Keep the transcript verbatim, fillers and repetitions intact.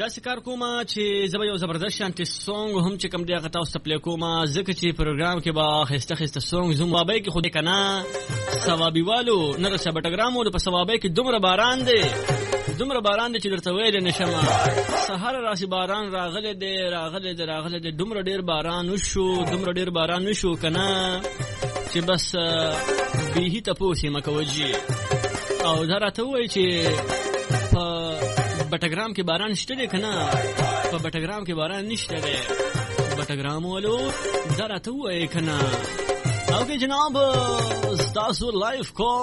داسې کار کوم چې زه به یو زبردست شانتي سونګ هم چې کوم دی هغه تاسو ته پلی کوم، ځکه چې پروګرام کې به ښایسته ښایسته سونګ زوم وابی کې خو دی که نه ثوابي والو نه رسه بټګرام والو په ثوابی کې دومره باران دی دومره باران دی چې درته ویلی نه شم. سهار راسي باران راغلی دی راغلی دی راغلی دی دومره ډېر باران وشو دومره ډېر باران وشو که نه چې بس بیهي تپوس یې مه کوه جي. او دا راته ووایي چې په بټګرام کې باران شته دی که نه؟ په بټګرام کې باران نشته دی. بټګرام والو دا راته ووایي که نه؟ اوکې جناب ستاسو لایف کال